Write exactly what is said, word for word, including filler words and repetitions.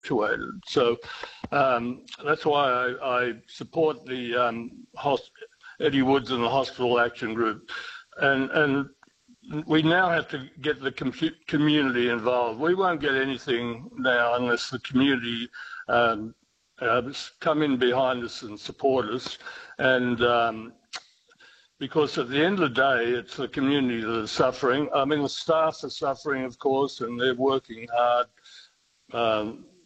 perpetuated. So um, that's why I, I support the um, Eddie Woods and the Hospital Action Group, and and we now have to get the com community involved. We won't get anything now unless the community um, uh, come in behind us and support us, and um, because at the end of the day, it's the community that is suffering. I mean, the staff are suffering, of course, and they're working hard. Um,